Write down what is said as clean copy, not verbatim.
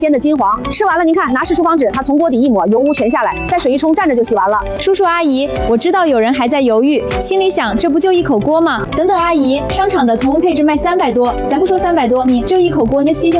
煎的金黄，吃完了您看，拿湿厨房纸，它从锅底一抹，油污全下来，再水一冲，蘸着就洗完了。 叔叔阿姨，我知道有人还在犹豫，心里想这不就一口锅吗？等等，阿姨，商场的同温配置卖300多，咱不说300多，你这一口锅那吸就。